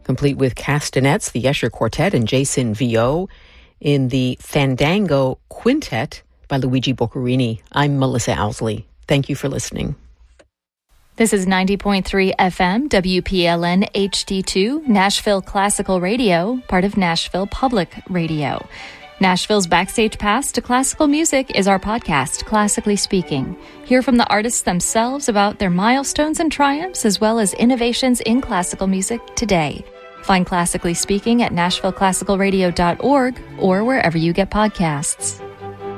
complete with castanets, the Escher Quartet and Jason Vio in the Fandango Quintet by Luigi Boccherini. I'm Melissa Owsley. Thank you for listening. This is 90.3 FM, WPLN HD2, Nashville Classical Radio, part of Nashville Public Radio. Nashville's Backstage Pass to Classical Music is our podcast, Classically Speaking. Hear from the artists themselves about their milestones and triumphs, as well as innovations in classical music today. Find Classically Speaking at NashvilleClassicalRadio.org or wherever you get podcasts.